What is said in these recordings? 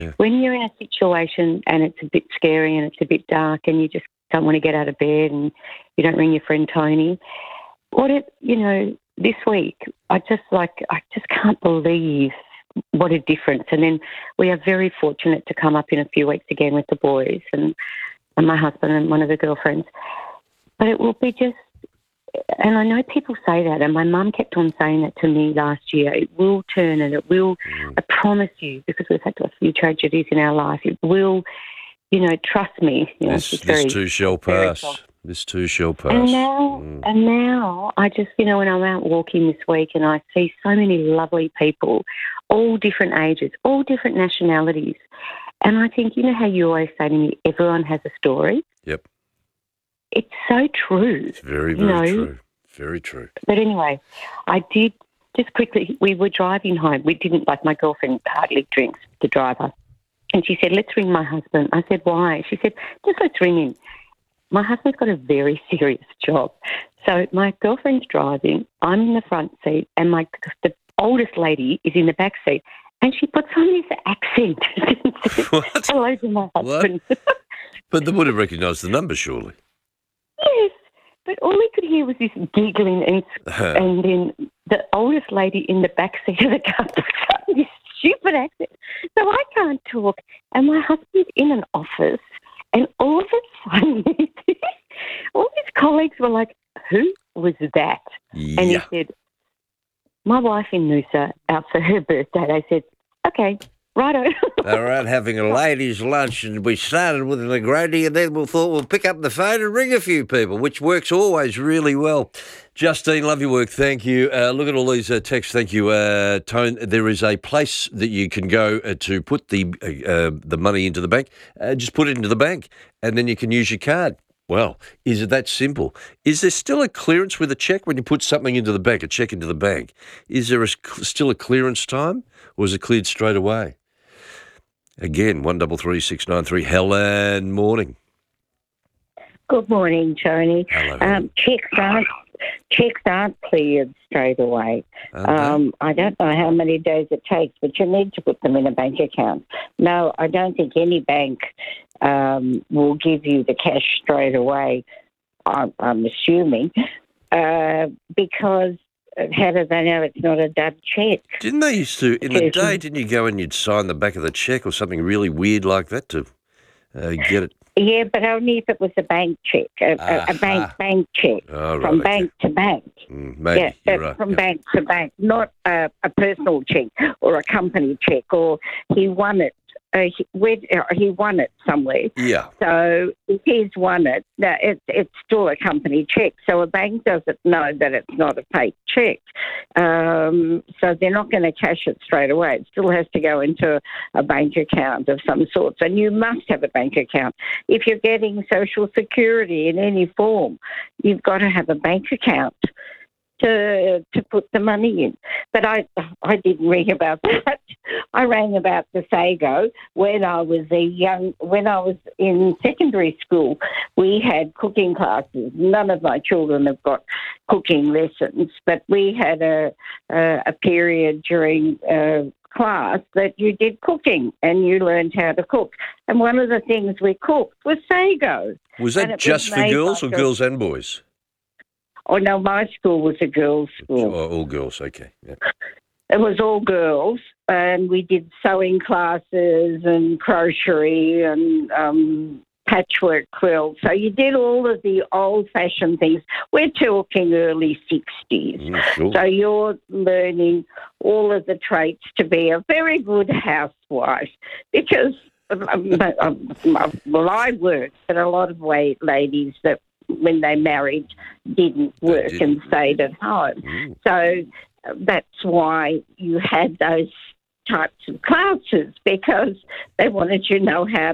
When you're in a situation and it's a bit scary and it's a bit dark and you just don't want to get out of bed and you don't ring your friend Tony, this week, I just can't believe what a difference. And then we are very fortunate to come up in a few weeks again with the boys and my husband and one of the girlfriends. But it will be just, and I know people say that, and my mum kept on saying that to me last year, it will turn and it will, I promise you, because we've had a few tragedies in our life, it will, trust me. This too shall pass. This too shall pass. And now I just, when I'm out walking this week and I see so many lovely people, all different ages, all different nationalities. And I think, how you always say to me, everyone has a story. Yep. It's so true. It's very, very true. Very true. But anyway, I did, just quickly, we were driving home. We didn't, my girlfriend hardly drinks, the driver. And she said, let's ring my husband. I said, why? She said, just let's ring him. My husband's got a very serious job. So my girlfriend's driving, I'm in the front seat, and the oldest lady is in the back seat, and she puts on this accent. What? Hello to my husband. But they would have recognised the number, surely. Yes, but all we could hear was this giggling, and then the oldest lady in the back seat of the car puts on this stupid accent. So I can't talk, and my husband's in an office, and all of a sudden, all his colleagues were like, who was that? Yeah. And he said, my wife in Noosa, out for her birthday. They said, okay, righto. They were out having a ladies' lunch, and we started with a Negroni, and then we thought we'll pick up the phone and ring a few people, which works always really well. Justine, love your work. Thank you. Look at all these texts. Thank you, Tone. There is a place that you can go to put the money into the bank. Just put it into the bank, and then you can use your card. Well, is it that simple? Is there still a clearance with a cheque when you put something into the bank, a cheque into the bank? Is there still a clearance time, or is it cleared straight away? Again, 133693. Helen, morning. Good morning, Tony. Hello. Checks aren't cleared straight away. I don't know how many days it takes, but you need to put them in a bank account. No, I don't think any bank will give you the cash straight away, I'm assuming, because how do they know it's not a dud cheque? Didn't they used to, in the day, didn't you go and you'd sign the back of the cheque or something really weird like that to get it? Yeah, but only if it was a bank cheque, a bank cheque, from bank to bank. Maybe, you're right. From bank to bank, not a personal cheque or a company cheque, or he won it. He won it somewhere. Yeah. So if he's won it, it's still a company cheque. So a bank doesn't know that it's not a fake cheque. So they're not going to cash it straight away. It still has to go into a bank account of some sort. And you must have a bank account. If you're getting Social Security in any form, you've got to have a bank account to put the money in. But I didn't ring about that. I rang about the Sago when I was in secondary school. We had cooking classes. None of my children have got cooking lessons, but we had a period during class that you did cooking and you learned how to cook. And one of the things we cooked was Sago. Was that just for girls or girls and boys? Oh, no, my school was a girls' school. Oh, all girls, okay. Yeah. It was all girls, and we did sewing classes and crochet and patchwork quilts. So you did all of the old-fashioned things. We're talking early 60s. Sure. So you're learning all of the traits to be a very good housewife because, well, I worked, but a lot of ladies that when they married didn't work and stayed at home. So that's why you had those types of classes, because they wanted you to know how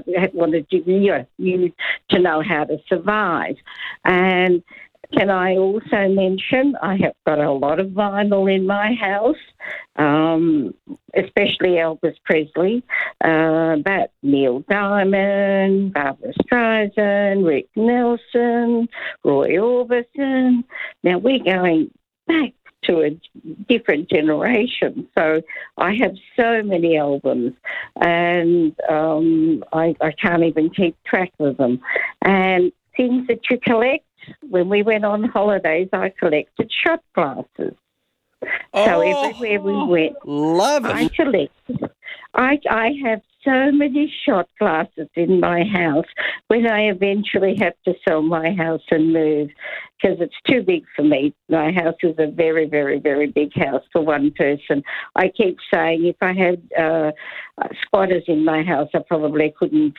to survive. And can I also mention I have got a lot of vinyl in my house, especially Elvis Presley, but Neil Diamond, Barbra Streisand, Rick Nelson, Roy Orbison. Now we're going back to a different generation. So I have so many albums, and I can't even keep track of them. And things that you collect. When we went on holidays, I collected shot glasses. So everywhere we went, love it. I collected. I have so many shot glasses in my house when I eventually have to sell my house and move because it's too big for me. My house is a very, very, very big house for one person. I keep saying if I had squatters in my house, I probably wouldn't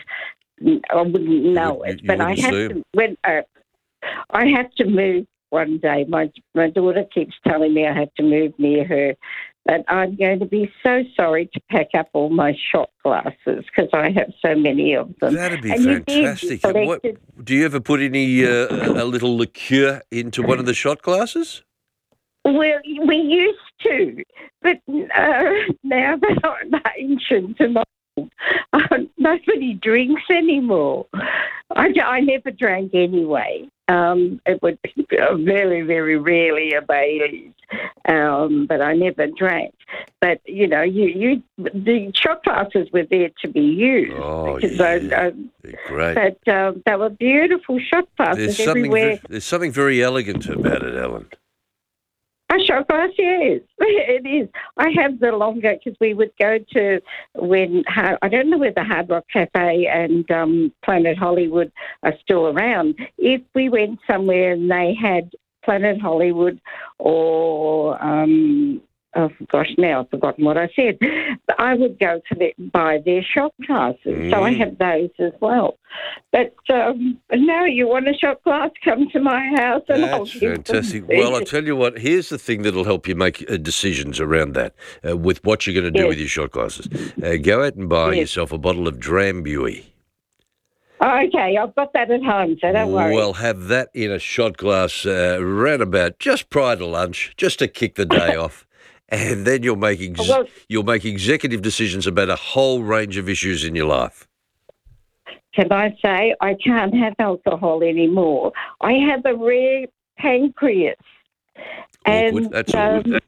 know it. But I have to. I have to move one day. My daughter keeps telling me I have to move near her. But I'm going to be so sorry to pack up all my shot glasses because I have so many of them. That'd be fantastic. Do you ever put any a little liqueur into one of the shot glasses? Well, we used to, but now that I'm ancient and old, nobody drinks anymore. I never drank anyway. It would be very, very rarely a Baileys, but I never drank. But, you know, the shot glasses were there to be used. Oh, yeah. They're great. But they were beautiful shot glasses everywhere. There's something very elegant about it, Ellen. A shot glass, yes, it is. I have the longer because we would go to I don't know whether Hard Rock Cafe and Planet Hollywood are still around. If we went somewhere and they had Planet Hollywood or now I've forgotten what I said. But I would go to buy their shot glasses, so I have those as well. But now you want a shot glass, come to my house and I'll give them. That's fantastic. Well, I'll tell you what, here's the thing that'll help you make decisions around that, with what you're going to do with your shot glasses. Go out and buy yourself a bottle of Drambuie. Okay, I've got that at home, so don't worry. Well, have that in a shot glass round about just prior to lunch, just to kick the day off. And then you'll make executive decisions about a whole range of issues in your life. Can I say I can't have alcohol anymore? I have a rare pancreas. And that's awkward.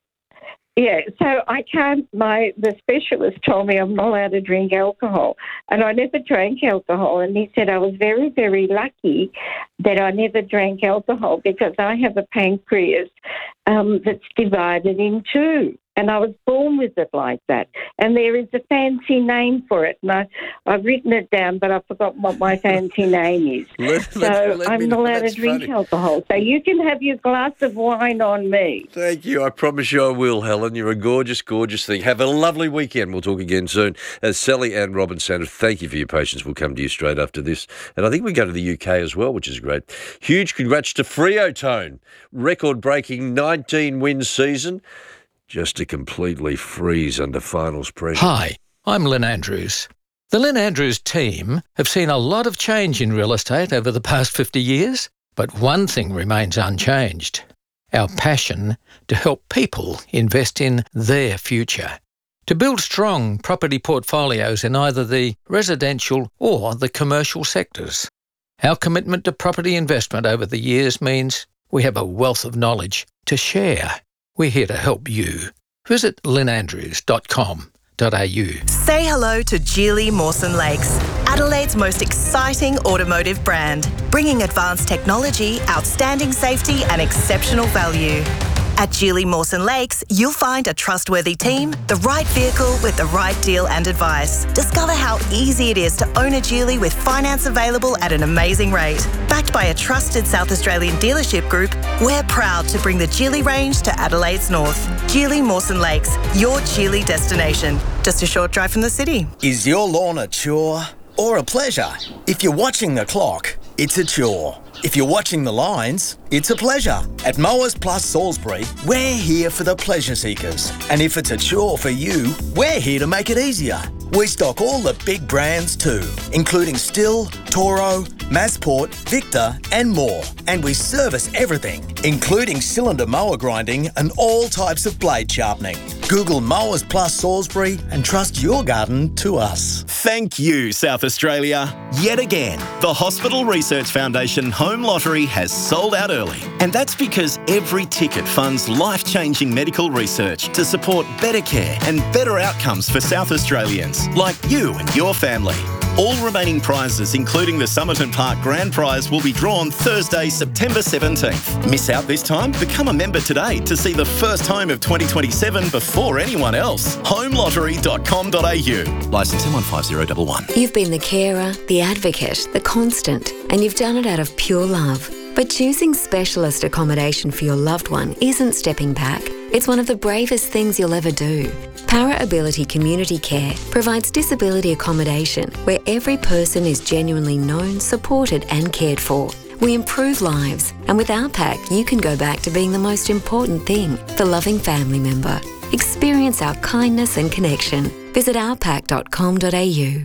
So I can't. The specialist told me I'm not allowed to drink alcohol, and I never drank alcohol. And he said I was very, very lucky that I never drank alcohol because I have a pancreas that's divided in two. And I was born with it like that. And there is a fancy name for it. And I've written it down, but I've forgotten what my fancy name is. I'm not allowed to drink alcohol. So you can have your glass of wine on me. Thank you. I promise you I will, Helen. You're a gorgeous, gorgeous thing. Have a lovely weekend. We'll talk again soon. Sally Ann Robinson, thank you for your patience. We'll come to you straight after this. And I think we go to the UK as well, which is great. Huge congrats to Freo Tone. Record-breaking 19-win season. Just to completely freeze under finals pressure. Hi, I'm Lynn Andrews. The Lynn Andrews team have seen a lot of change in real estate over the past 50 years, but one thing remains unchanged: our passion to help people invest in their future, to build strong property portfolios in either the residential or the commercial sectors. Our commitment to property investment over the years means we have a wealth of knowledge to share. We're here to help you. Visit lynnandrews.com.au. Say hello to Geely Mawson Lakes, Adelaide's most exciting automotive brand, bringing advanced technology, outstanding safety and exceptional value. At Geely Mawson Lakes, you'll find a trustworthy team, the right vehicle with the right deal and advice. Discover how easy it is to own a Geely with finance available at an amazing rate. Backed by a trusted South Australian dealership group, we're proud to bring the Geely range to Adelaide's north. Geely Mawson Lakes, your Geely destination. Just a short drive from the city. Is your lawn a chore or a pleasure? If you're watching the clock, it's a chore. If you're watching the lines, it's a pleasure. At Mowers Plus Salisbury, we're here for the pleasure seekers. And if it's a chore for you, we're here to make it easier. We stock all the big brands too, including Stihl, Toro, Masport, Victor and more. And we service everything, including cylinder mower grinding and all types of blade sharpening. Google Mowers Plus Salisbury and trust your garden to us. Thank you, South Australia. Yet again, the Hospital Research Foundation Home Lottery has sold out early. And that's because every ticket funds life-changing medical research to support better care and better outcomes for South Australians, like you and your family. All remaining prizes, including the Somerton Park Grand Prize, will be drawn Thursday, September 17th. Miss out this time? Become a member today to see the first home of 2027 before anyone else. homelottery.com.au. Licence M15011. You've been the carer, the advocate, the constant, and you've done it out of pure love. But choosing specialist accommodation for your loved one isn't stepping back. It's one of the bravest things you'll ever do. Para Ability Community Care provides disability accommodation where every person is genuinely known, supported and cared for. We improve lives, and with our pack, you can go back to being the most important thing, the loving family member. Experience our kindness and connection. Visit ourpack.com.au.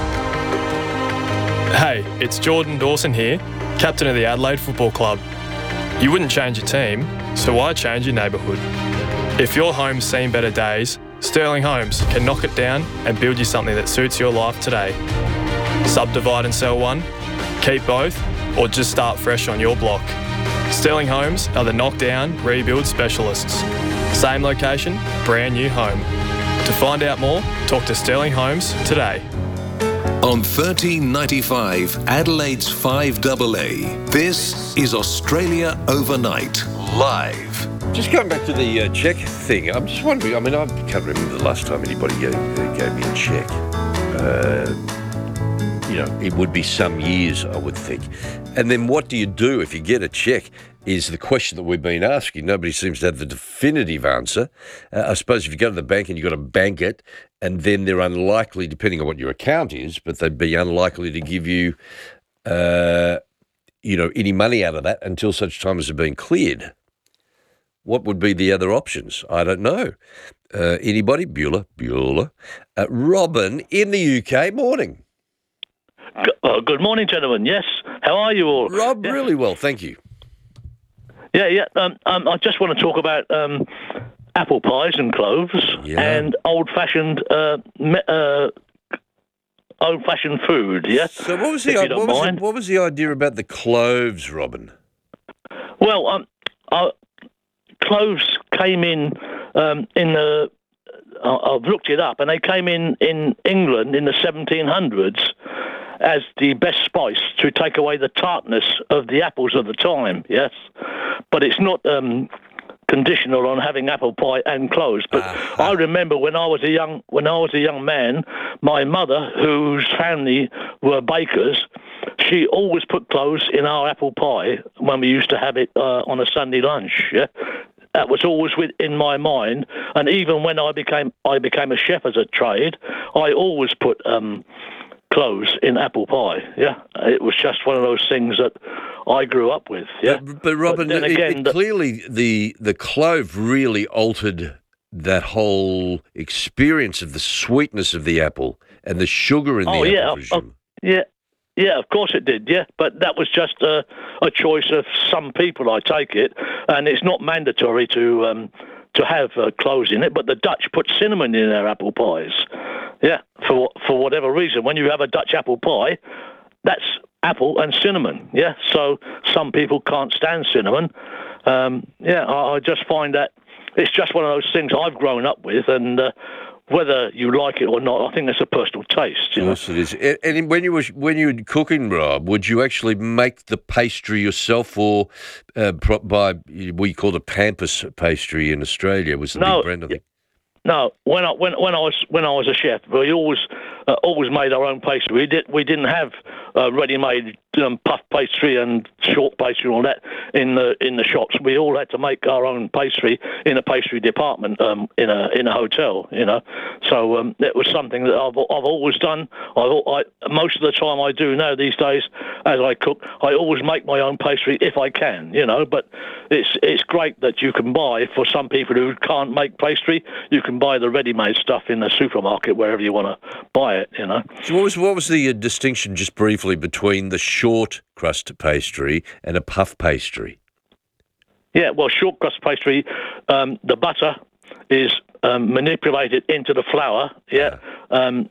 Hey, it's Jordan Dawson here, captain of the Adelaide Football Club. You wouldn't change your team, so why change your neighbourhood? If your home's seen better days, Sterling Homes can knock it down and build you something that suits your life today. Subdivide and sell one, keep both, or just start fresh on your block. Sterling Homes are the knockdown, rebuild specialists. Same location, brand new home. To find out more, talk to Sterling Homes today. On 1395 Adelaide's 5AA, this is Australia Overnight, live. Just going back to the cheque thing, I'm just wondering, I mean, I can't remember the last time anybody gave me a cheque. It would be some years, I would think. And then what do you do if you get a cheque is the question that we've been asking. Nobody seems to have the definitive answer. I suppose if you go to the bank and you've got to bank it, and then they're unlikely, depending on what your account is, but they'd be unlikely to give you, any money out of that until such time as it's been cleared. What would be the other options? I don't know. Anybody? Bueller. Robin in the UK, morning. Good morning, gentlemen. Yes. How are you all? Rob, really well, thank you. Yeah. I just want to talk about apple pies and cloves and old-fashioned food. Yeah. So what was the idea about the cloves, Robin? Well, cloves came in the. I've looked it up, and they came in England in the 1700s as the best spice to take away the tartness of the apples of the time. Yes, but it's not conditional on having apple pie and cloves. But I remember when I was a young man, my mother, whose family were bakers, she always put cloves in our apple pie when we used to have it on a Sunday lunch. Yeah. That was always in my mind, and even when I became a chef as a trade, I always put cloves in apple pie. Yeah, it was just one of those things that I grew up with. Yeah, but Robin, clearly the clove really altered that whole experience of the sweetness of the apple and the sugar in the apple. Yeah, of course it did, yeah. But that was just a choice of some people, I take it. And it's not mandatory to have cloves in it, but the Dutch put cinnamon in their apple pies. Yeah, for whatever reason. When you have a Dutch apple pie, that's apple and cinnamon, yeah. So some people can't stand cinnamon. I just find that it's just one of those things I've grown up with, and whether you like it or not, I think it's a personal taste. Of course it is. And when you were cooking, Rob, would you actually make the pastry yourself, or we call it Pampas pastry in Australia? Was the big brand, I think. No, when I was a chef, we always made our own pastry. We didn't have ready-made puff pastry and short pastry and all that in the shops. We all had to make our own pastry in a pastry department in a hotel. You know, so it was something that I've always done. Most of the time I do now these days as I cook. I always make my own pastry if I can. You know, but it's great that you can buy, for some people who can't make pastry, you can buy the ready-made stuff in the supermarket wherever you want to buy it, you know. So what was the distinction, just briefly, between the short crust pastry and a puff pastry? Yeah, well, short crust pastry, the butter is manipulate it into the flour, and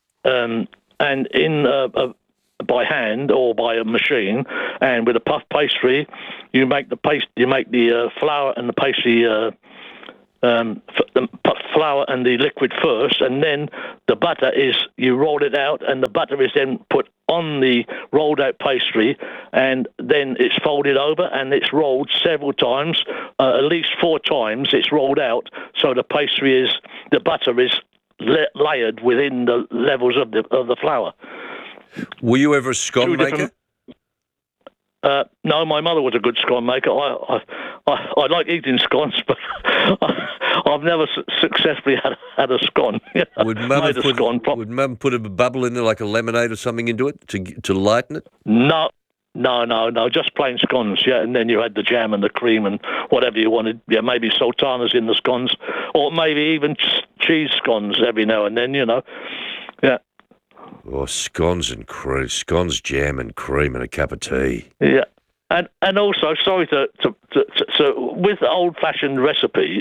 in by hand or by a machine, and with a puff pastry, you make the flour and the pastry, the flour and the liquid first, and then the butter you roll it out, and the butter is then put on the rolled out pastry, and then it's folded over and it's rolled several times, at least 4 times it's rolled out, so the butter is layered within the levels of the flour. Were you ever a scone maker? No, my mother was a good scone maker. I like eating scones, but I've never successfully had a scone. Would Mum put a bubble in there, like a lemonade or something into it to lighten it? No, just plain scones, and then you had the jam and the cream and whatever you wanted. Yeah, maybe sultanas in the scones, or maybe even cheese scones every now and then, yeah. Or scones and cream, scones, jam and cream and a cup of tea. Yeah, and also, sorry to with old-fashioned recipe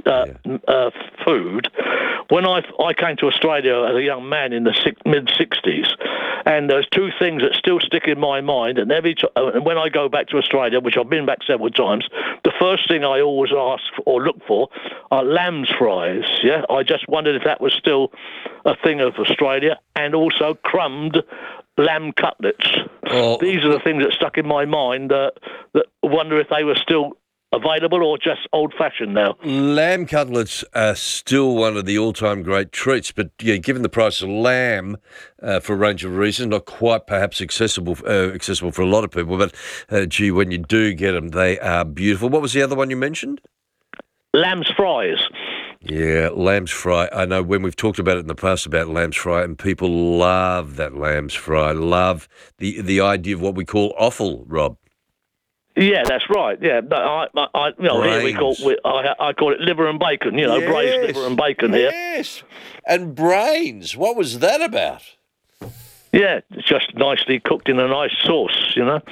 food, when I came to Australia as a young man in the mid-60s, and there's 2 things that still stick in my mind, and when I go back to Australia, which I've been back several times, the first thing I always ask or look for are lamb's fries. Yeah, I just wondered if that was still a thing of Australia, and also crumbed lamb cutlets. Oh. These are the things that stuck in my mind. That wonder if they were still available or just old-fashioned now. Lamb cutlets are still one of the all-time great treats, but given the price of lamb, for a range of reasons, not quite perhaps accessible for a lot of people, but when you do get them, they are beautiful. What was the other one you mentioned? Lamb's fries. Yeah, lamb's fry. I know when we've talked about it in the past about lamb's fry, and people love that lamb's fry, love the idea of what we call offal, Rob. Yeah, that's right. Yeah, here we call I call it liver and bacon. Yes. Braised liver and bacon here. Yes, and brains. What was that about? Yeah, it's just nicely cooked in a nice sauce.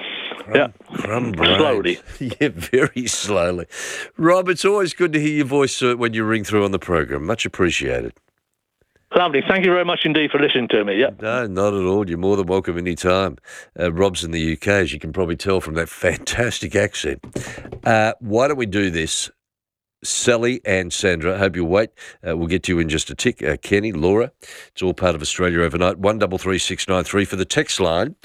Crumb brains. Slowly. Yeah, very slowly. Rob, it's always good to hear your voice when you ring through on the program. Much appreciated. Lovely. Thank you very much indeed for listening to me. Yeah. No, not at all. You're more than welcome any time. Rob's in the UK, as you can probably tell from that fantastic accent. Why don't we do this? Sally and Sandra, I hope you'll wait. We'll get to you in just a tick. Kenny, Laura, it's all part of Australia Overnight. 133693 for the text line,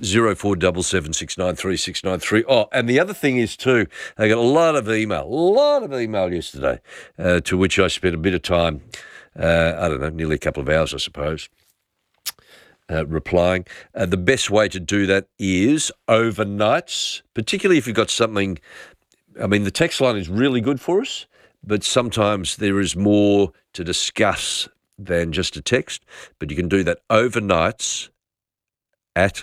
0477693693. Oh, and the other thing is too, I got a lot of email yesterday, to which I spent a bit of time, nearly a couple of hours, I suppose, replying. The best way to do that is overnights, particularly if you've got something. I mean, the text line is really good for us, but sometimes there is more to discuss than just a text. But you can do that overnights at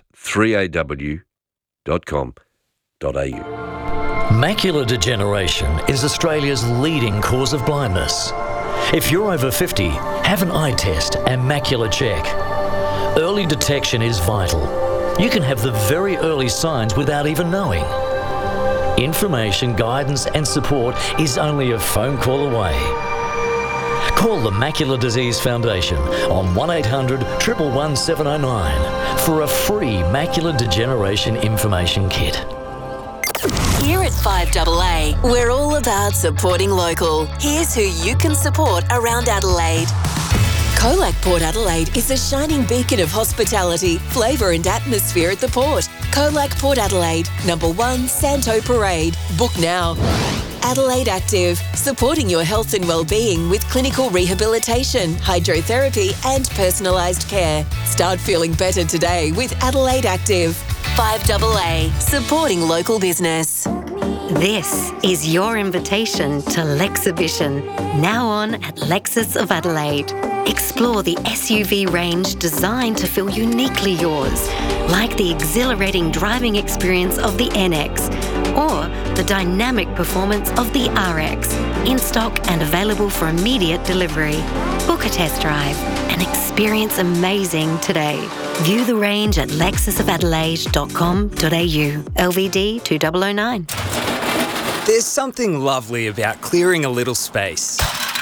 3aw.com.au. Macular degeneration is Australia's leading cause of blindness. If you're over 50, have an eye test and macular check. Early detection is vital. You can have the very early signs without even knowing. Information, guidance and support is only a phone call away. Call the Macular Disease Foundation on 1800 111 709 for a free macular degeneration information kit. Here at 5AA, we're all about supporting local. Here's who you can support around Adelaide. Colac Port Adelaide is a shining beacon of hospitality, flavour and atmosphere at the port. Colac Port Adelaide, number 1 Santo Parade. Book now. Adelaide Active, supporting your health and well-being with clinical rehabilitation, hydrotherapy and personalised care. Start feeling better today with Adelaide Active. 5AA, supporting local business. This is your invitation to Lexibition, now on at Lexus of Adelaide. Explore the SUV range designed to feel uniquely yours, like the exhilarating driving experience of the NX or the dynamic performance of the RX, in stock and available for immediate delivery. Book a test drive and experience amazing today. View the range at lexusofadelaide.com.au. LVD 2009. There's something lovely about clearing a little space.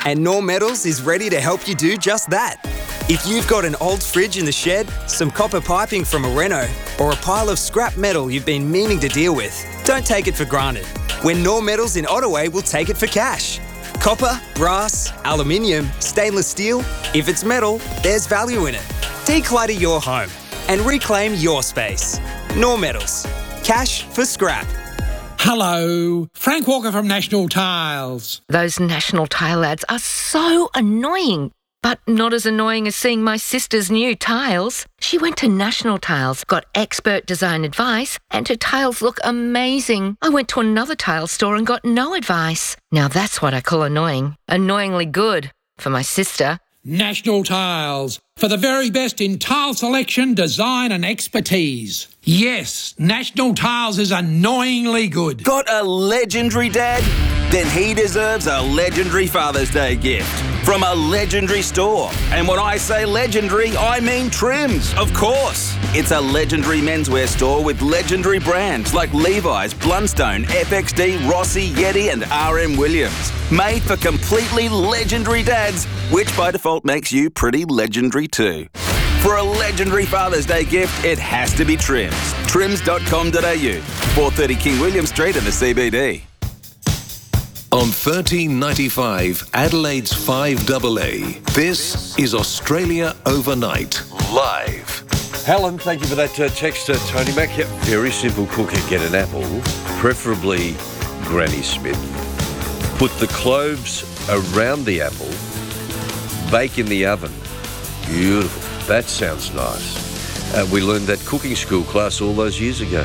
And Norm Metals is ready to help you do just that. If you've got an old fridge in the shed, some copper piping from a reno, or a pile of scrap metal you've been meaning to deal with, don't take it for granted. When Norm Metals in Ottaway will take it for cash. Copper, brass, aluminium, stainless steel, if it's metal, there's value in it. Declutter your home and reclaim your space. Norm Metals. Cash for scrap. Hello, Frank Walker from National Tiles. Those National Tile ads are so annoying, but not as annoying as seeing my sister's new tiles. She went to National Tiles, got expert design advice, and her tiles look amazing. I went to another tile store and got no advice. Now that's what I call annoying. Annoyingly good for my sister. National Tiles, for the very best in tile selection, design and expertise. Yes, National Tiles is annoyingly good. Got a legendary dad? Then he deserves a legendary Father's Day gift from a legendary store. And when I say legendary, I mean Trims, of course. It's a legendary menswear store with legendary brands like Levi's, Blundstone, FXD, Rossi, Yeti and RM Williams. Made for completely legendary dads, which by default makes you pretty legendary too. For a legendary Father's Day gift, it has to be Trims. Trims.com.au, 430 King William Street in the CBD. On 1395 Adelaide's 5AA, this is Australia Overnight, live. Helen, thank you for that text, Tony Mac. Yep, very simple cooking. Get an apple, preferably Granny Smith. Put the cloves around the apple, bake in the oven. Beautiful. That sounds nice. We learned that cooking school class all those years ago.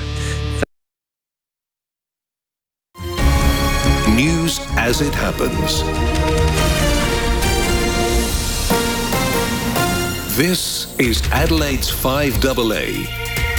News as it happens. This is Adelaide's 5AA.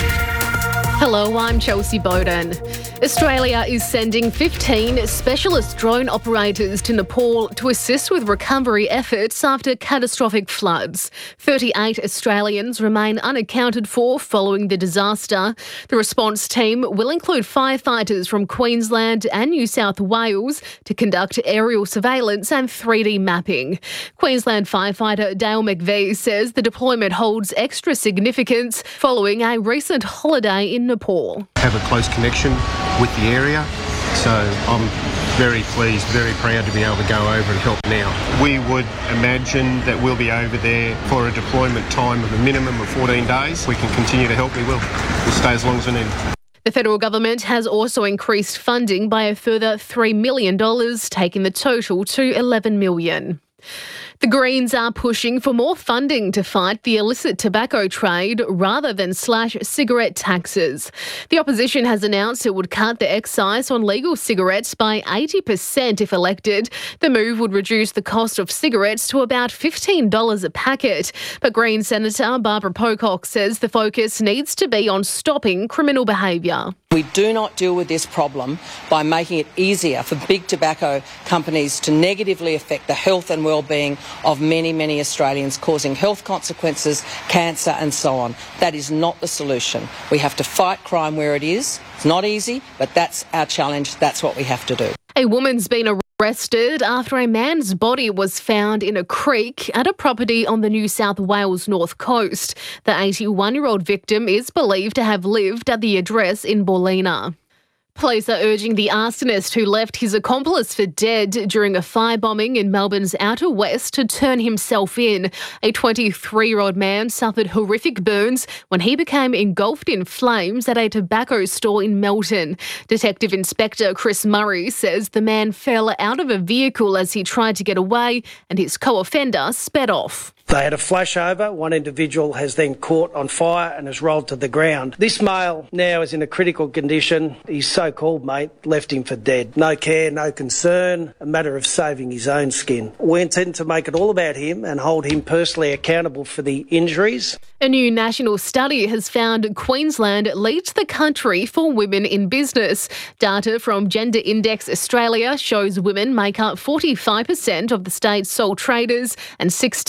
Hello, I'm Chelsea Bowden. Australia is sending 15 specialist drone operators to Nepal to assist with recovery efforts after catastrophic floods. 38 Australians remain unaccounted for following the disaster. The response team will include firefighters from Queensland and New South Wales to conduct aerial surveillance and 3D mapping. Queensland firefighter Dale McVie says the deployment holds extra significance following a recent holiday in Nepal. Have a close connection with the area, so I'm very pleased, very proud to be able to go over and help now. We would imagine that we'll be over there for a deployment time of a minimum of 14 days. We can continue to help, we will. We'll stay as long as we need. The federal government has also increased funding by a further $3 million, taking the total to $11 million. The Greens are pushing for more funding to fight the illicit tobacco trade rather than slash cigarette taxes. The opposition has announced it would cut the excise on legal cigarettes by 80% if elected. The move would reduce the cost of cigarettes to about $15 a packet. But Green Senator Barbara Pocock says the focus needs to be on stopping criminal behaviour. We do not deal with this problem by making it easier for big tobacco companies to negatively affect the health and well-being of many, many Australians, causing health consequences, cancer and so on. That is not the solution. We have to fight crime where it is. It's not easy, but that's our challenge. That's what we have to do. A woman's been arrested after a man's body was found in a creek at a property on the New South Wales North Coast. The 81-year-old victim is believed to have lived at the address in Ballina. Police are urging the arsonist who left his accomplice for dead during a firebombing in Melbourne's outer west to turn himself in. A 23-year-old man suffered horrific burns when he became engulfed in flames at a tobacco store in Melton. Detective Inspector Chris Murray says the man fell out of a vehicle as he tried to get away and his co-offender sped off. They had a flashover. One individual has then caught on fire and has rolled to the ground. This male now is in a critical condition. His so-called mate left him for dead. No care, no concern, a matter of saving his own skin. We intend to make it all about him and hold him personally accountable for the injuries. A new national study has found Queensland leads the country for women in business. Data from Gender Index Australia shows women make up 45% of the state's sole traders and 16%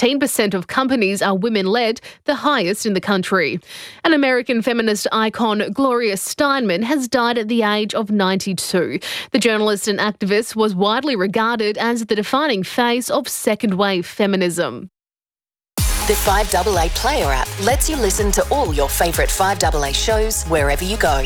40% of companies are women-led, the highest in the country. An American feminist icon, Gloria Steinem, has died at the age of 92. The journalist and activist was widely regarded as the defining face of second-wave feminism. The 5AA Player app lets you listen to all your favourite 5AA shows wherever you go.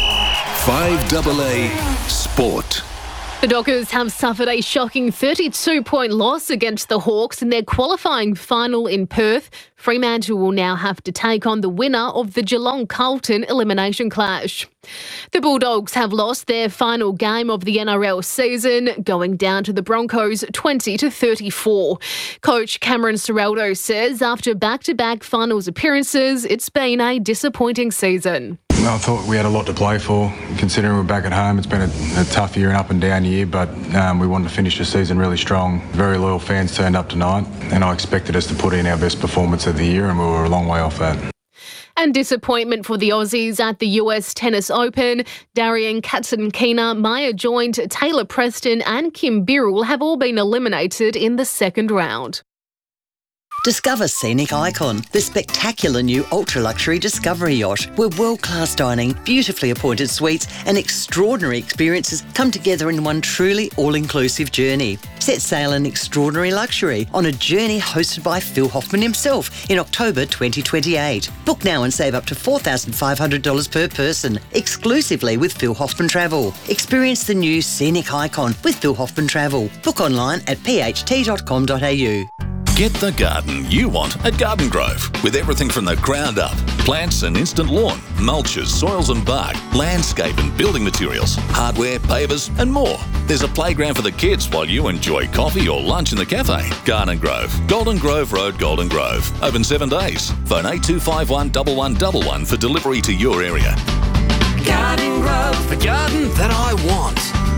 5AA Sport. The Dockers have suffered a shocking 32-point loss against the Hawks in their qualifying final in Perth. Fremantle will now have to take on the winner of the Geelong-Carlton elimination clash. The Bulldogs have lost their final game of the NRL season, going down to the Broncos 20-34. Coach Cameron Ciraldo says after back-to-back finals appearances, it's been a disappointing season. I thought we had a lot to play for, considering we're back at home. It's been a tough year and up and down year, but we wanted to finish the season really strong. Very loyal fans turned up tonight, and I expected us to put in our best performance of the year, and we were a long way off that. And disappointment for the Aussies at the US Tennis Open. Darian Katsatkina, Maya Joint, Taylor Preston and Kim Birrell have all been eliminated in the second round. Discover Scenic Icon, the spectacular new ultra-luxury Discovery yacht, where world-class dining, beautifully appointed suites and extraordinary experiences come together in one truly all-inclusive journey. Set sail in extraordinary luxury on a journey hosted by Phil Hoffman himself in October 2028. Book now and save up to $4,500 per person, exclusively with Phil Hoffman Travel. Experience the new Scenic Icon with Phil Hoffman Travel. Book online at pht.com.au. Get the garden you want at Garden Grove, with everything from the ground up. Plants and instant lawn, mulches, soils and bark, landscape and building materials, hardware, pavers and more. There's a playground for the kids while you enjoy coffee or lunch in the cafe. Garden Grove, Golden Grove Road, Golden Grove. Open 7 days. Phone 8251 1111 for delivery to your area. Garden Grove, the garden that I want.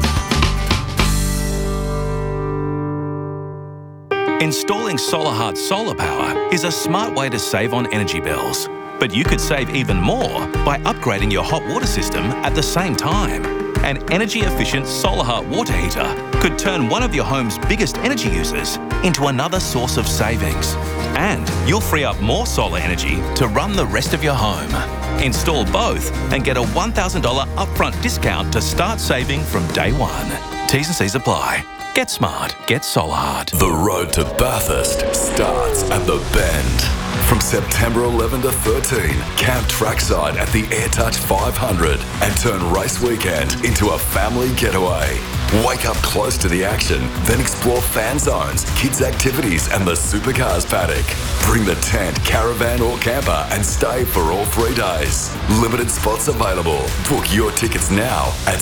Installing SolarHeart solar power is a smart way to save on energy bills. But you could save even more by upgrading your hot water system at the same time. An energy-efficient SolarHeart water heater could turn one of your home's biggest energy users into another source of savings. And you'll free up more solar energy to run the rest of your home. Install both and get a $1,000 upfront discount to start saving from day one. T's and C's apply. Get smart. Get SolarHeart. The road to Bathurst starts at the Bend. From September 11 to 13, camp trackside at the AirTouch 500 and turn race weekend into a family getaway. Wake up close to the action, then explore fan zones, kids' activities and the supercars paddock. Bring the tent, caravan or camper and stay for all 3 days. Limited spots available. Book your tickets now at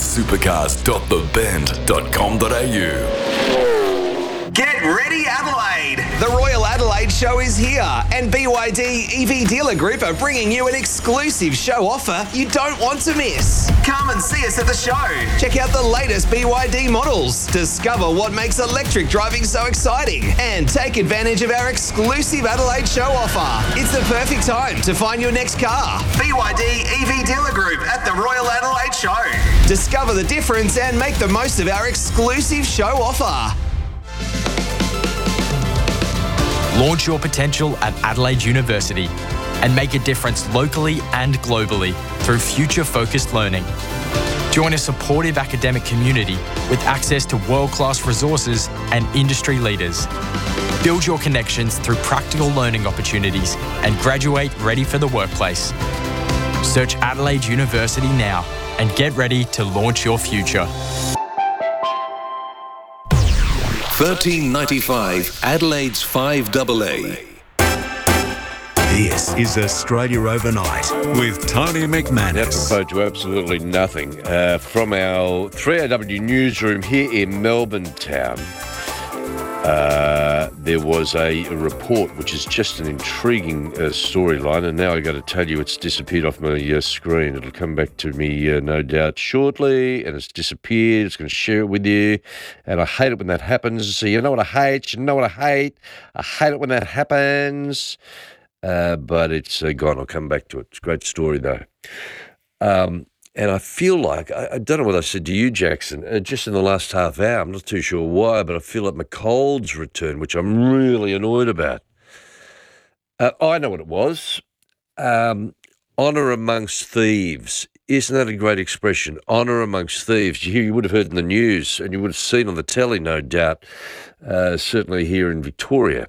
supercars.thebend.com.au. Get ready, Adelaide! The Royal Adelaide Show is here, and BYD EV Dealer Group are bringing you an exclusive show offer you don't want to miss. Come and see us at the show. Check out the latest BYD models, discover what makes electric driving so exciting, and take advantage of our exclusive Adelaide Show offer. It's the perfect time to find your next car. BYD EV Dealer Group at the Royal Adelaide Show. Discover the difference and make the most of our exclusive show offer. Launch your potential at Adelaide University and make a difference locally and globally through future-focused learning. Join a supportive academic community with access to world-class resources and industry leaders. Build your connections through practical learning opportunities and graduate ready for the workplace. Search Adelaide University now and get ready to launch your future. 1395 Adelaide's 5AA. This is Australia Overnight with Tony McManus. Apropos to absolutely nothing. From our 3AW newsroom here in Melbourne town, there was a report which is just an intriguing storyline, and now I've got to tell you it's disappeared off my screen. It'll come back to me no doubt shortly, and it's disappeared. It's going to share it with you, and I hate it when that happens. So you know what I hate? You know what I hate? I hate it when that happens, but it's gone. I'll come back to it. It's a great story, though. And I feel like, I don't know what I said to you, Jackson, just in the last half hour, I'm not too sure why, but I feel like my cold's returned, which I'm really annoyed about. I know what it was. Honour amongst thieves. Isn't that a great expression? Honour amongst thieves. You would have heard in the news and you would have seen on the telly, no doubt, certainly here in Victoria,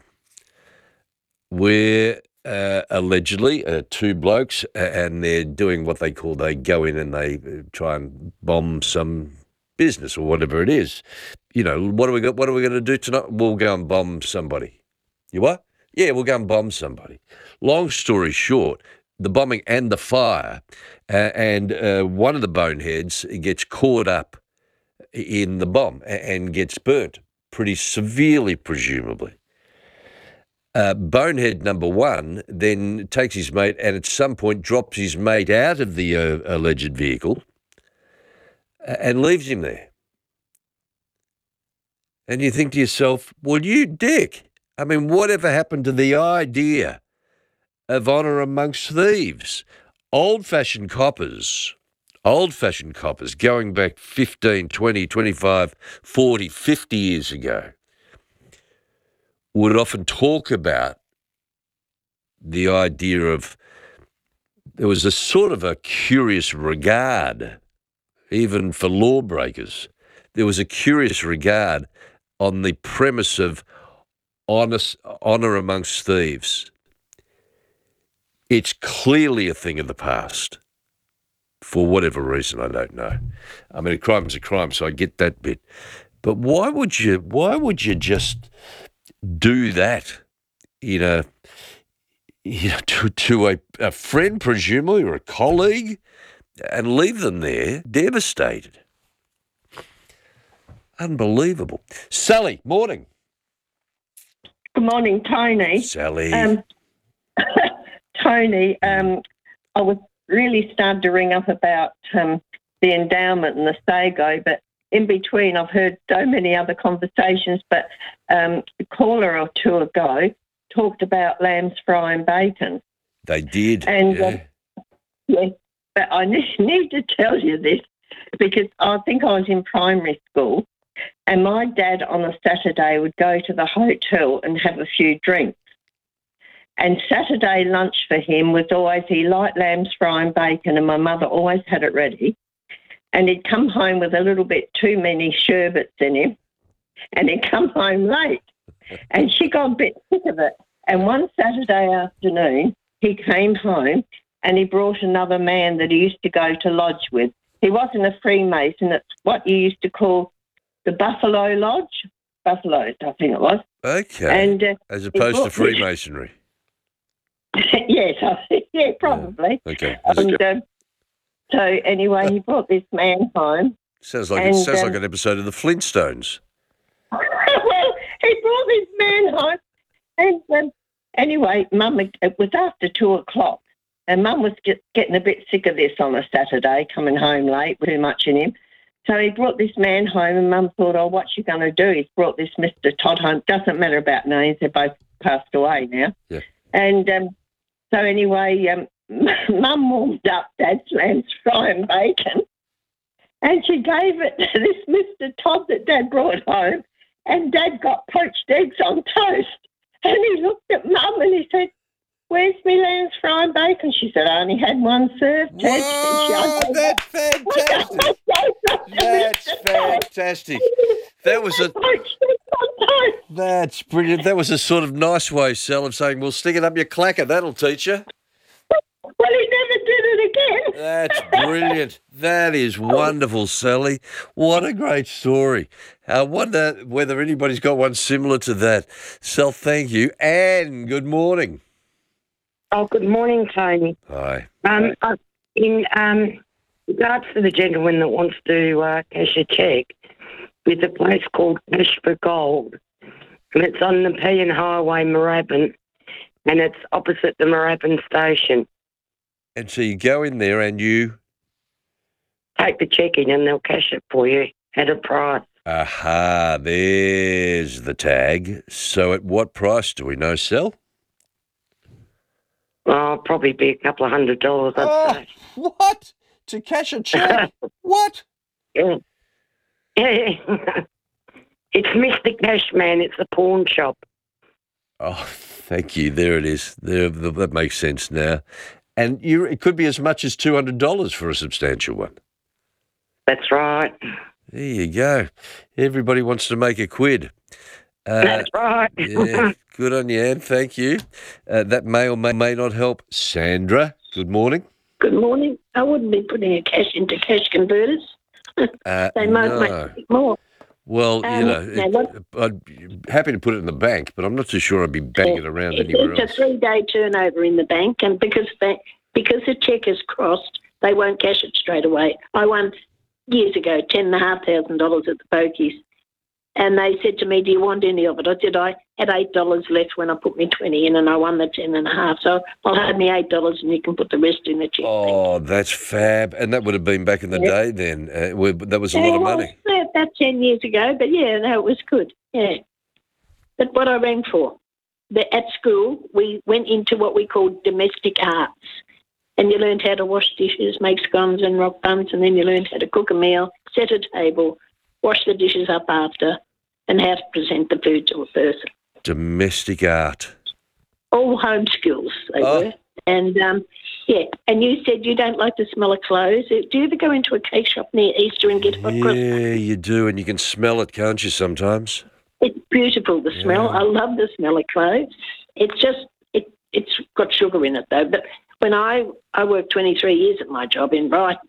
where allegedly two blokes, and they're doing what they go in and they try and bomb some business or whatever it is. You know, what are we going to do tonight? We'll go and bomb somebody. You what? Yeah, we'll go and bomb somebody. Long story short, the bombing and the fire, and one of the boneheads gets caught up in the bomb and gets burnt pretty severely, presumably. Bonehead number one then takes his mate and at some point drops his mate out of the alleged vehicle and leaves him there. And you think to yourself, well, you dick. I mean, whatever happened to the idea of honour amongst thieves? Old-fashioned coppers going back 15, 20, 25, 40, 50 years ago would often talk about the idea of there was a sort of a curious regard, even for lawbreakers. There was a curious regard on the premise of honour amongst thieves. It's clearly a thing of the past. For whatever reason, I don't know. I mean, a crime's a crime, so I get that bit. But why would you just do that to a friend, presumably, or a colleague, and leave them there devastated? Unbelievable. Sally, morning. Good morning, Tony. Sally. Tony, I was really started to ring up about the endowment and the SAGO, but in between I've heard so many other conversations, but a caller or two ago talked about lamb's fry and bacon. They did, and, yeah. But I need to tell you this because I think I was in primary school and my dad on a Saturday would go to the hotel and have a few drinks. And Saturday lunch for him was always, he liked lamb's fry and bacon, and my mother always had it ready. And he'd come home with a little bit too many sherbets in him, and he'd come home late. And she got a bit sick of it. And one Saturday afternoon, he came home and he brought another man that he used to go to lodge with. He wasn't a Freemason. It's what you used to call the Buffalo Lodge. Buffalo, I think it was. Okay. And, as opposed to Freemasonry. Yes, yeah, probably. Okay. And, so anyway, he brought this man home. Sounds like an episode of the Flintstones. Well, he brought this man home, and anyway, Mum, it was after 2:00, and Mum was getting a bit sick of this on a Saturday, coming home late with too much in him. So he brought this man home, and Mum thought, oh, what's she going to do? He's brought this Mr. Todd home. Doesn't matter about names; they're both passed away now. Yeah. And so anyway, Mum warmed up Dad's lamb's fry and bacon, and she gave it to this Mr. Todd that Dad brought home, and Dad got poached eggs on toast. And he looked at Mum and he said, where's me lamb's fry and bacon? She said, I only had one served. Whoa, that's fantastic. That's fantastic. That's brilliant. That was a sort of nice way, Sal, of saying, well, stick it up your clacker. That'll teach you. Well, he never did it again. That's brilliant. That is wonderful, Sally. What a great story. I wonder whether anybody's got one similar to that. Sal, thank you. Anne, good morning. Oh, good morning, Tony. Hi. In regards to the gentleman that wants to cash a cheque with a place called Cash for Gold, and it's on the Pean Highway, Moorabbin, and it's opposite the Moorabbin station. And so you go in there and you take the cheque in and they'll cash it for you at a price. Aha, there's the tag. So at what price do we know, Sal? Oh, probably be a couple of $100, I'd say. What? To cash a cheque? What? Yeah. It's Mr. Cashman. It's a pawn shop. Oh, thank you. There it is. That makes sense now. And it could be as much as $200 for a substantial one. That's right. There you go. Everybody wants to make a quid. That's right. Yeah, good on you, Anne. Thank you. That may or may not help. Sandra, good morning. Good morning. I wouldn't be putting a cash into cash converters. They might make more. Well, I'd be happy to put it in the bank, but I'm not too sure I'd be banking it around anywhere else. It's a 3-day turnover in the bank, and because the cheque is crossed, they won't cash it straight away. I won years ago $10,500 at the pokies, and they said to me, "Do you want any of it?" I said I had $8 left when I put my 20 in, and I won the 10.5. So I'll have me $8, and you can put the rest in the cheque. Oh, that's fab! And that would have been back in the day then. That was a lot of money. About 10 years ago, but it was good. Yeah. But what I rang for, at school, we went into what we called domestic arts. And you learned how to wash dishes, make scones and rock buns, and then you learned how to cook a meal, set a table, wash the dishes up after, and how to present the food to a person. Domestic art. All home skills they were. And, and you said you don't like the smell of clothes. Do you ever go into a cake shop near Easter and get hot cross? Yeah, you do, and you can smell it, can't you, sometimes? It's beautiful, the smell. I love the smell of clothes. It's just, it's got sugar in it, though. But when I worked 23 years at my job in Brighton,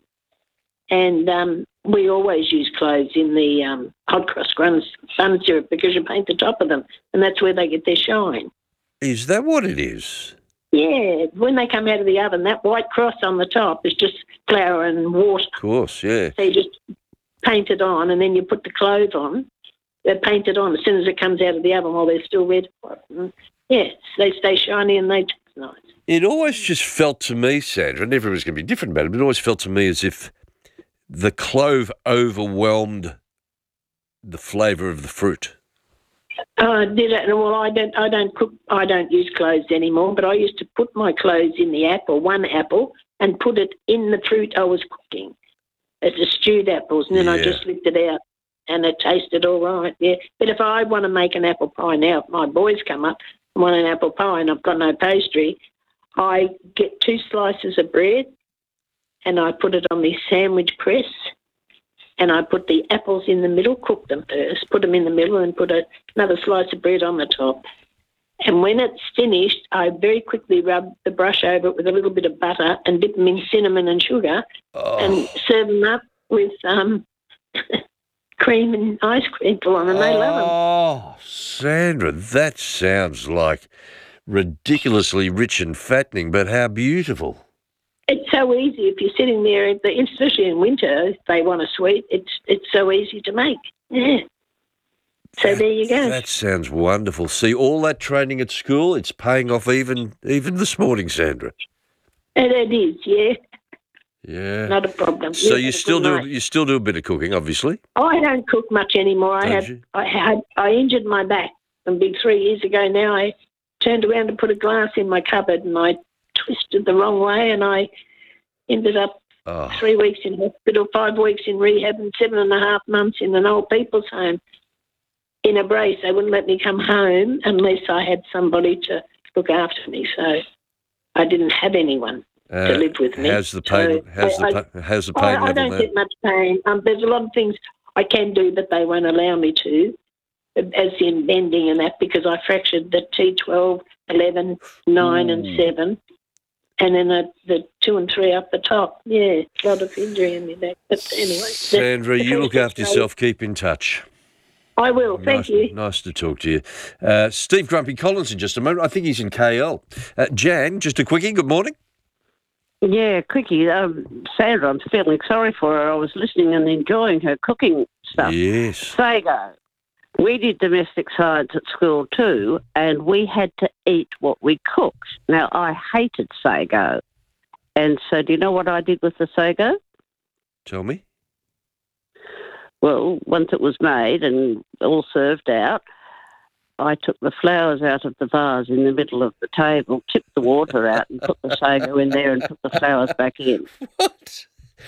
and we always use clothes in the hot cross bun syrup because you paint the top of them, and that's where they get their shine. Is that what it is? Yeah, when they come out of the oven, that white cross on the top is just flour and water. Of course, yeah. So you just paint it on, and then you put the clothes on. They're painted on as soon as it comes out of the oven while they're still red. Yeah, they stay shiny and they taste nice. It always just felt to me, Sandra, and everyone's going to be different about it, but it always felt to me as if the clove overwhelmed the flavour of the fruit. Did it? Well, I don't cook. I don't use cloves anymore. But I used to put my cloves in the apple, one apple, and put it in the fruit I was cooking, as the stewed apples, and then I just licked it out, and it tasted all right. Yeah. But if I want to make an apple pie now, if my boys come up and want an apple pie, and I've got no pastry, I get 2 slices of bread, and I put it on my sandwich press. And I put the apples in the middle, cook them first, put them in the middle and put another slice of bread on the top. And when it's finished, I very quickly rub the brush over it with a little bit of butter and dip them in cinnamon and sugar and serve them up with cream and ice cream on them. They love them. Oh, Sandra, that sounds like ridiculously rich and fattening, but how beautiful. It's so easy if you're sitting there, especially in winter, if they want a sweet, it's so easy to make. Yeah. So there you go. That sounds wonderful. See, all that training at school, it's paying off even this morning, Sandra. And it is, yeah. Yeah. Not a problem. So you still do a bit of cooking, obviously? I don't cook much anymore. I injured my back a big 3 years ago now. I turned around to put a glass in my cupboard and I twisted the wrong way and I ended up 3 weeks in hospital, 5 weeks in rehab and 7.5 months in an old people's home in a brace. They wouldn't let me come home unless I had somebody to look after me. So I didn't have anyone to live with me. How's the pain? How's the pain level I don't get much pain. There's a lot of things I can do that they won't allow me to, as in bending and that, because I fractured the T12, 11, 9 and 7. And then the 2 and 3 up the top. Yeah, a lot of injury in my back. But anyway. Sandra, you look after yourself. Keep in touch. I will. Thank you. Nice to talk to you. Steve Grumpy Collins in just a moment. I think he's in KL. Jan, just a quickie. Good morning. Yeah, quickie. Sandra, I'm feeling sorry for her. I was listening and enjoying her cooking stuff. Yes. Sago. We did domestic science at school too, and we had to eat what we cooked. Now, I hated sago. And so do you know what I did with the sago? Tell me. Well, once it was made and all served out, I took the flowers out of the vase in the middle of the table, tipped the water out and put the sago in there and put the flowers back in. What?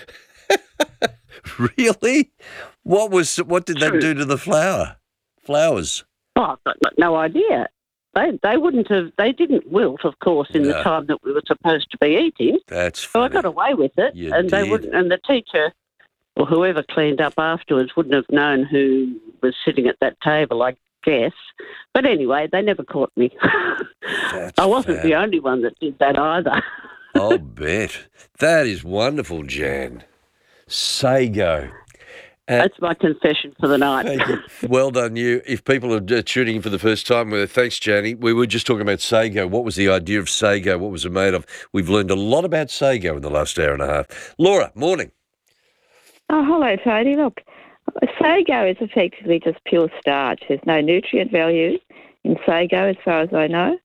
Really? What did that do to the flowers? Oh, I've got no idea. they wouldn't have. They didn't wilt, of course, in the time that we were supposed to be eating. That's so I got away with it, You and they did. wouldn't. And the teacher or whoever cleaned up afterwards wouldn't have known who was sitting at that table, I guess. But anyway, they never caught me. I wasn't the only one that did that either. I'll bet. That is wonderful, Jan. Sago. That's my confession for the night. Thank you. Well done, you. If people are tuning in for the first time, thanks, Janie. We were just talking about sago. What was the idea of sago? What was it made of? We've learned a lot about sago in the last hour and a half. Laura, morning. Oh, hello, Tony. Look, sago is effectively just pure starch. There's no nutrient value in sago, as far as I know.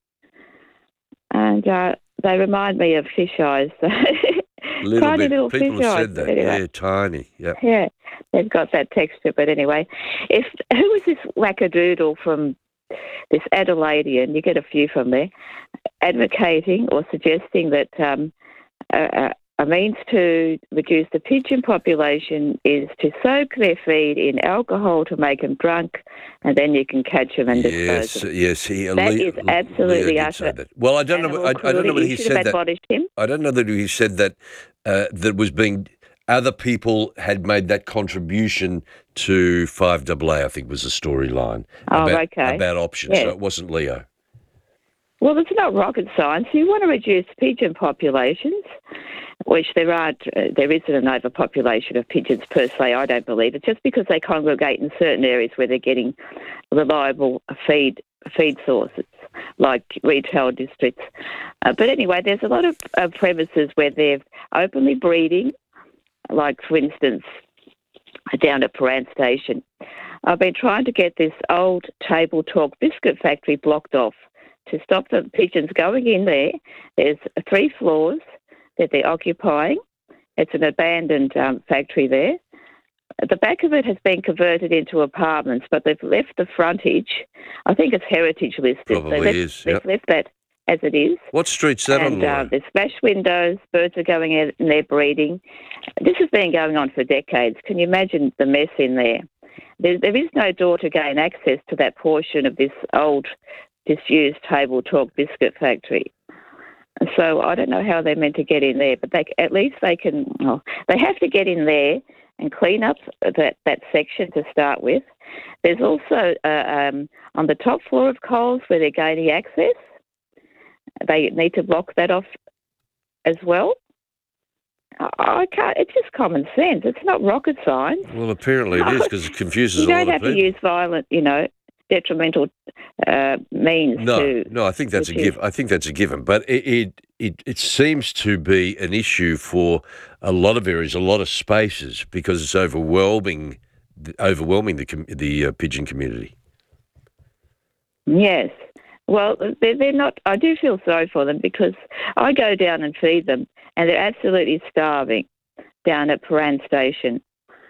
And they remind me of fish eyes. Tiny little People fish have eyes. said that. Anyway. Yeah, tiny. Yep. Yeah, they've got that texture. But anyway, who was this wackadoodle from this Adelaidean? You get a few from there, advocating or suggesting that a means to reduce the pigeon population is to soak their feed in alcohol to make them drunk, and then you can catch them and dispose them. Yes. That is absolutely utter. Well, I don't know. I don't know whether he said that. Admonished him. I don't know that he said that. That was being. Other people had made that contribution to 5AA. I think was the storyline. About options. Yeah. So it wasn't Leo. Well, it's not rocket science. You want to reduce pigeon populations, which there isn't an overpopulation of pigeons per se, I don't believe. It's just because they congregate in certain areas where they're getting reliable feed sources, like retail districts. But anyway, there's a lot of premises where they're openly breeding, like, for instance, down at Paran Station. I've been trying to get this old Table Talk biscuit factory blocked off to stop the pigeons going in there. There's 3 floors that they're occupying. It's an abandoned factory there. The back of it has been converted into apartments, but they've left the frontage. I think it's heritage listed. They've left that as it is. What street's that on, Laura? There's smashed windows, birds are going out and they're breeding. This has been going on for decades. Can you imagine the mess in there? There is no door to gain access to that portion of this old disused Table Talk biscuit factory. So I don't know how they're meant to get in there, but at least they can. Well, they have to get in there and clean up that section to start with. There's also on the top floor of Coles where they're gaining access. They need to block that off as well. I can't. It's just common sense. It's not rocket science. Well, apparently it is because it confuses a lot of people. You don't have to use violent, detrimental means. No, I think that's a given. I think that's a given. But it seems to be an issue for a lot of areas, a lot of spaces, because it's overwhelming the pigeon community. Yes. Well, they're not. I do feel sorry for them because I go down and feed them, and they're absolutely starving down at Paran Station.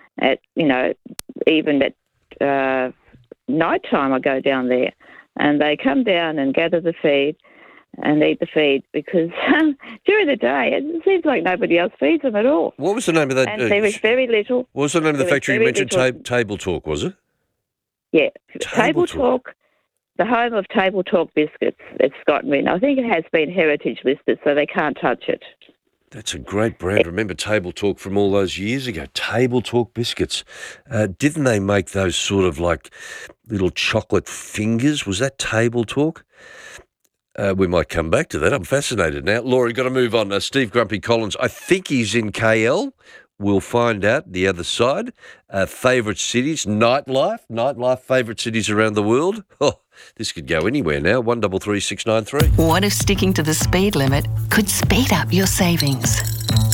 Even at night time, I go down there, and they come down and gather the feed and eat the feed because during the day it seems like nobody else feeds them at all. What was the name of that? And there is very little. What was the name of the factory you mentioned? Table Talk, was it? Yeah, Table Talk. The home of Table Talk biscuits. It's gotten in. I think it has been heritage listed, so they can't touch it. That's a great brand. Remember Table Talk from all those years ago? Table Talk biscuits. Didn't they make those sort of like little chocolate fingers? Was that Table Talk? We might come back to that. I'm fascinated now. Laura, you've got to move on. Steve Grumpy Collins, I think he's in KL. We'll find out the other side. Favourite cities, nightlife, favourite cities around the world. Oh, this could go anywhere now. 133 693. What if sticking to the speed limit could speed up your savings?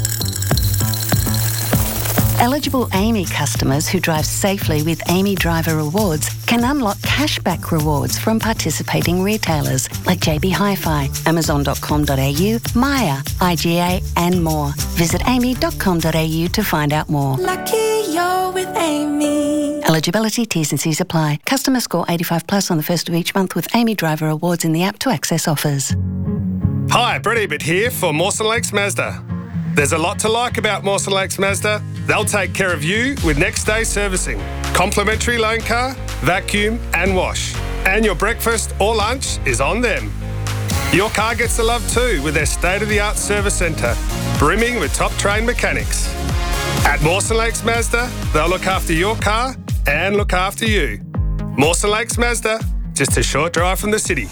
Eligible Amy customers who drive safely with Amy Driver Rewards can unlock cashback rewards from participating retailers like JB Hi-Fi, Amazon.com.au, Maya, IGA and more. Visit amy.com.au to find out more. Lucky you're with Amy. Eligibility, T's and C's apply. Customer score 85 plus on the first of each month with Amy Driver Rewards in the app to access offers. Hi, Brett Ebert here for Mawson Lakes Mazda. There's a lot to like about Mawson Lakes Mazda. They'll take care of you with next day servicing, complimentary loan car, vacuum and wash. And your breakfast or lunch is on them. Your car gets the love too with their state-of-the-art service centre, brimming with top-trained mechanics. At Mawson Lakes Mazda, they'll look after your car and look after you. Mawson Lakes Mazda, just a short drive from the city.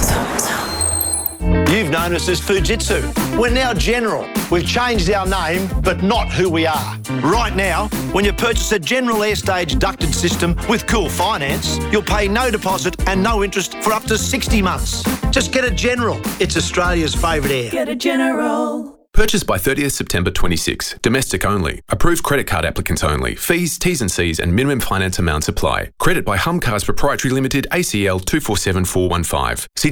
You've known us as Fujitsu. We're now General. We've changed our name, but not who we are. Right now, when you purchase a General Airstage ducted system with Cool Finance, you'll pay no deposit and no interest for up to 60 months. Just get a General. It's Australia's favourite air. Get a General. Purchase by 30th September 26. Domestic only. Approved credit card applicants only. Fees, T's and C's and minimum finance amounts apply. Credit by Humcars Proprietary Limited, ACL 247415. See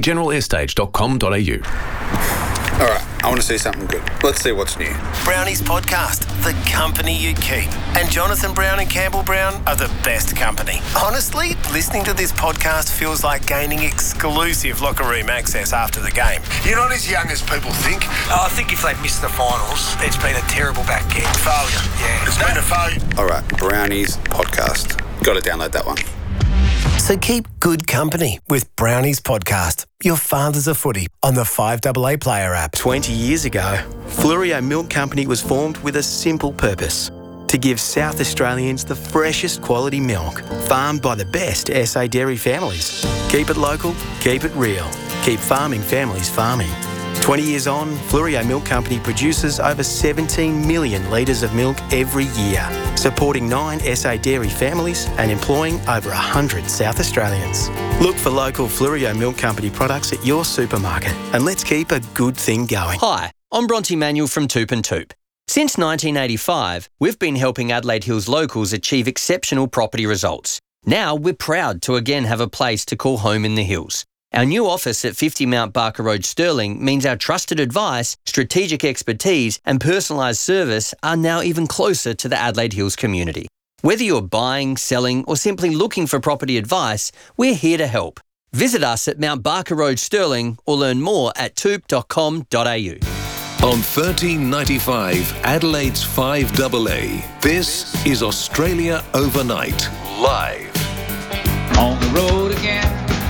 generalair.com.au. All right, I want to see something good. Let's see what's new. Brownie's podcast, The Company You Keep. And Jonathan Brown and Campbell Brown are the best company. Honestly, listening to this podcast feels like gaining exclusive locker room access after the game. You're not as young as people think. I think if they missed the finals, it's been a terrible back end. Failure, yeah. It's been a failure. All right, Brownie's podcast. Got to download that one. So keep good company with Brownie's podcast, Your Father's a Footy, on the 5AA Player app. 20 years ago, Fluorio Milk Company was formed with a simple purpose: to give South Australians the freshest quality milk, farmed by the best SA dairy families. Keep it local, keep it real, keep farming families farming. 20 years on, Fluorio Milk Company produces over 17 million litres of milk every year, supporting 9 SA dairy families and employing over 100 South Australians. Look for local Fluorio Milk Company products at your supermarket, and let's keep a good thing going. Hi, I'm Bronte Manuel from Toop and Toop. Since 1985, we've been helping Adelaide Hills locals achieve exceptional property results. Now we're proud to again have a place to call home in the hills. Our new office at 50 Mount Barker Road, Stirling, means our trusted advice, strategic expertise and personalised service are now even closer to the Adelaide Hills community. Whether you're buying, selling or simply looking for property advice, we're here to help. Visit us at Mount Barker Road, Stirling, or learn more at toop.com.au. On 1395 Adelaide's 5AA, this is Australia Overnight, live. On the road again.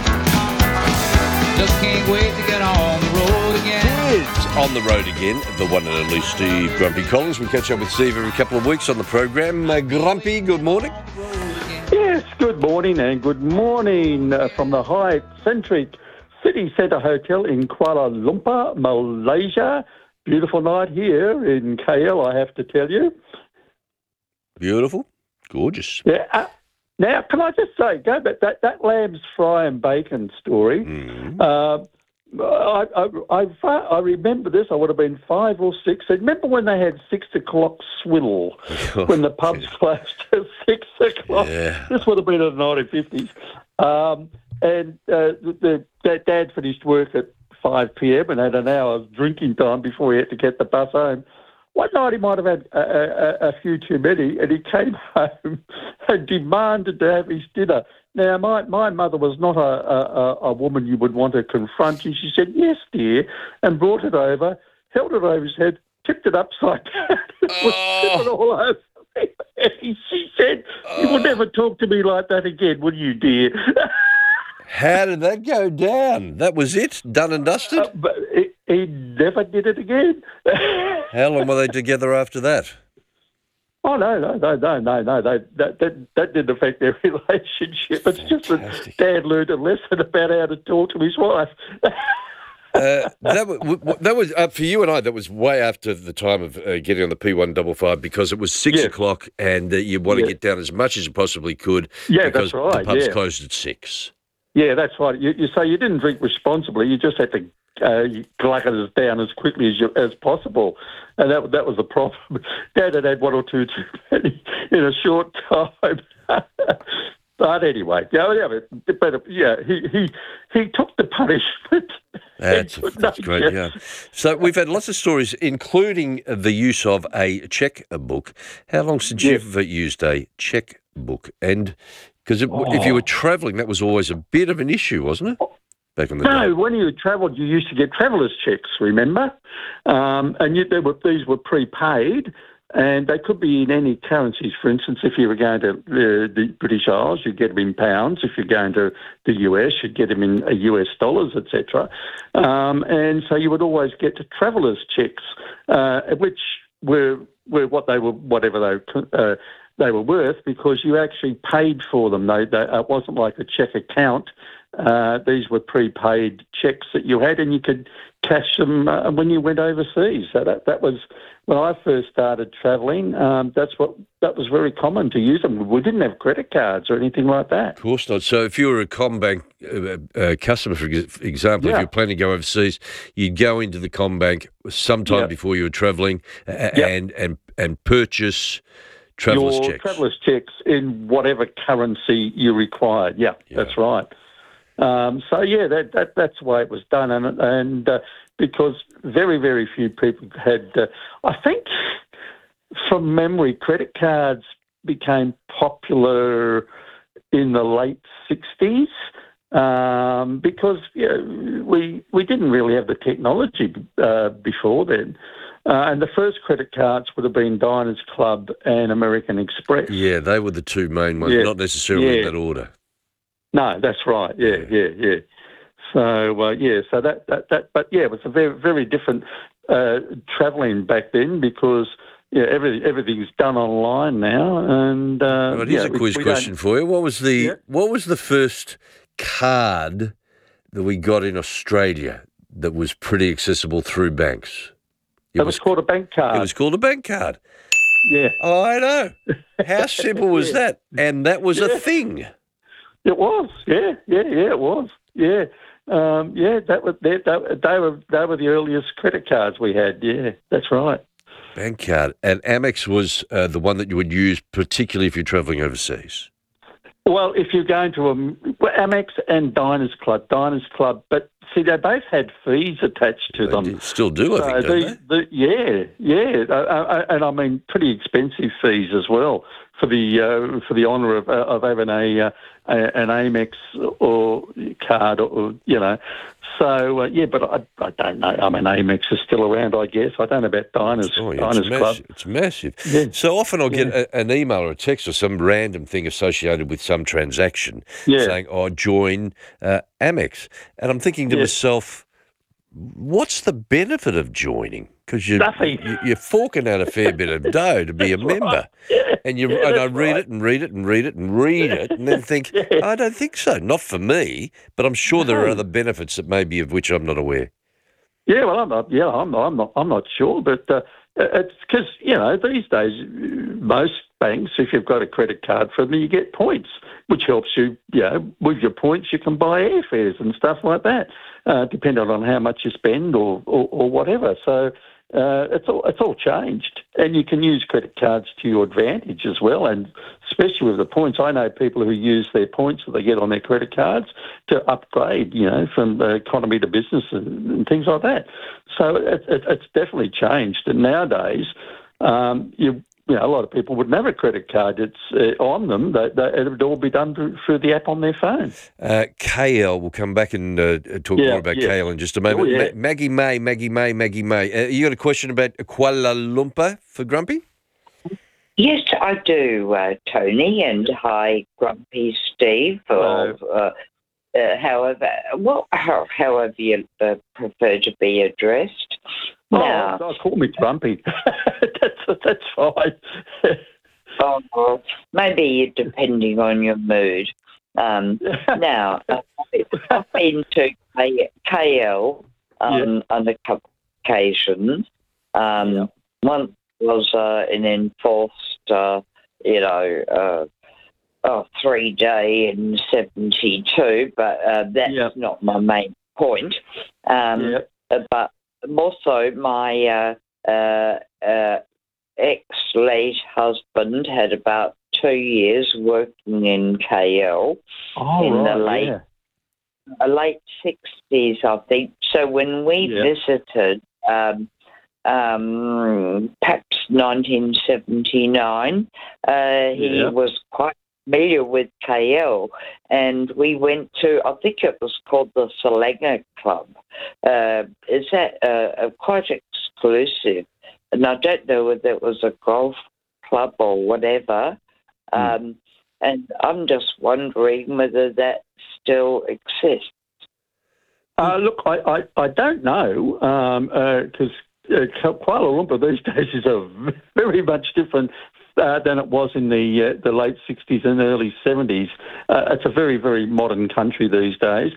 Just can't wait to get on the road again. It's on the road again. The one and only Steve Grumpy Collins. We catch up with Steve every couple of weeks on the program. Grumpy, good morning. Yes, good morning and good morning from the Hyatt Centric City Centre Hotel in Kuala Lumpur, Malaysia. Beautiful night here in KL, I have to tell you. Beautiful. Gorgeous. Yeah. Now, can I just say, go back, that lamb's fry and bacon story, I remember this, I would have been 5 or 6. I remember when they had 6 o'clock swill, when the pubs closed at 6 o'clock. Yeah. This would have been in the 1950s. That Dad finished work at 5 p.m. and had an hour's drinking time before he had to get the bus home. One night he might have had a few too many, and he came home and demanded to have his dinner. Now, my mother was not a woman you would want to confront. And she said, "Yes, dear," and brought it over, held it over his head, tipped it upside down, and was tipping all over me. And she said, "You will never talk to me like that again, will you, dear?" How did that go down? That was it? Done and dusted? But he never did it again. How long were they together after that? Oh, no. That didn't affect their relationship. It's just that Dad learned a lesson about how to talk to his wife. That was for you and I. That was way after the time of getting on the P155 because it was 6 o'clock and you want to get down as much as you possibly could. Yeah, because that's right. The pub's closed at 6. Yeah, that's right. So you didn't drink responsibly. You just had to glug it down as quickly as possible, and that was the problem. Dad had 1 or 2 too many in a short time. But anyway, he took the punishment. That's great, yeah. So we've had lots of stories, including the use of a checkbook. How long since you've used a checkbook? And because if you were travelling, that was always a bit of an issue, wasn't it? Back in the day. No, when you travelled, you used to get travellers' checks, remember? And these were prepaid. And they could be in any currencies. For instance, if you were going to the British Isles, you'd get them in pounds. If you're going to the US, you'd get them in US dollars, etc. And so you would always get travellers' checks, which were what they were, whatever they were worth, because you actually paid for them. It wasn't like a cheque account. These were prepaid checks that you had, and you could cash them when you went overseas. So that was when I first started travelling. That was very common to use them. We didn't have credit cards or anything like that. Of course not. So if you were a CommBank customer, for example, if you're planning to go overseas, you'd go into the CommBank sometime before you were travelling and purchase travellers' checks. Travellers' checks in whatever currency you required. Yeah. That's right. That's the way it was done, and because very, very few people had. I think, from memory, credit cards became popular in the late 60s because we didn't really have the technology before then. And the first credit cards would have been Diners Club and American Express. Yeah, they were the two main ones, not necessarily in that order. No, that's right. Yeah. So it was a very, very different travelling back then because everything's done online now. And here's a quiz question for you. What was the first card that we got in Australia that was pretty accessible through banks? It was called a bank card. It was called a bank card. Yeah. Oh, I know. How simple was that? And that was a thing. It was, it was, they were the earliest credit cards we had. Yeah, that's right. Bank card, and Amex was the one that you would use, particularly if you're travelling overseas. Well, if you're going to Amex and Diners Club, but see, they both had fees attached to them. Still do, I think, don't they? And I mean pretty expensive fees as well for the honour of having an Amex or card, or So but I don't know. I mean, Amex is still around, I guess. I don't know about Diners Club. It's massive. Yeah. So often I'll get an email or a text or some random thing associated with some transaction saying, join Amex. And I'm thinking to myself, what's the benefit of joining? Because you're forking out a fair bit of dough to be a member. And I read it and read it and read it and read it and then think, I don't think so. Not for me, but I'm sure there are other benefits that may be of which I'm not aware. Yeah, well, I'm not sure, but it's because these days most banks, if you've got a credit card from them, you get points, which helps you. With your points, you can buy airfares and stuff like that, depending on how much you spend or whatever. So it's all changed, and you can use credit cards to your advantage as well, and especially with the points. I know people who use their points that they get on their credit cards to upgrade, from economy to business and things like that. So it's definitely changed, and nowadays a lot of people wouldn't have a credit card. It's on them. It would all be done through the app on their phone. KL, we'll come back and talk more about KL in just a moment. Oh, yeah. Maggie May. You got a question about Kuala Lumpur for Grumpy? Yes, I do, Tony, and hi, Grumpy Steve. However you prefer to be addressed. Now, call me Grumpy. That's fine. Maybe depending on your mood. Now, I've been to KL on a couple of occasions. One was an enforced, 3-day in 72, but that's not my main point. But also, my ex-late husband had about 2 years working in KL the late 60s, I think. So when we visited, perhaps 1979, he was quite familiar with KL, and we went to, I think it was called the Selangor Club. Is that quite exclusive and I don't know whether it was a golf club or whatever. And I'm just wondering whether that still exists. Look, I don't know, because Kuala Lumpur these days is very much different than it was in the late 60s and early 70s. It's a very, very modern country these days.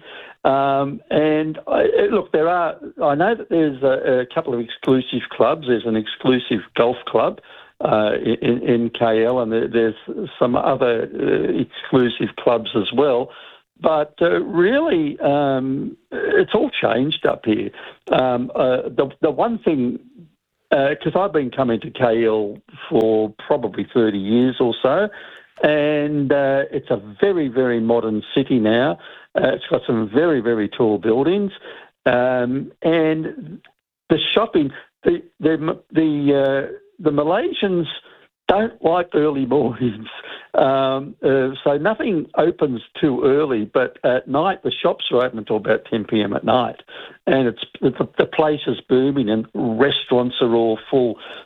Look, I know that there's a couple of exclusive clubs. There's an exclusive golf club in KL, and there's some other exclusive clubs as well. But really, it's all changed up here. The one thing, because I've been coming to KL for probably 30 years or so, and it's a very, very modern city now. It's got some very, very tall buildings, and the shopping. The Malaysians don't like early mornings, so nothing opens too early. But at night, the shops are open until about 10 p.m. at night, and the place is booming, and restaurants are all full.